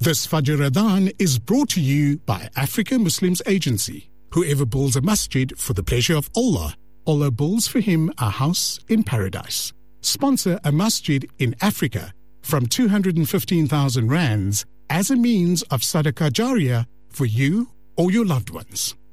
This Fajr Adhan is brought to you by Africa Muslims Agency. Whoever builds a masjid for the pleasure of Allah, Allah builds for him a house in paradise. Sponsor a masjid in Africa from 215,000 rands as a means of sadaqah jariyah for you or your loved ones.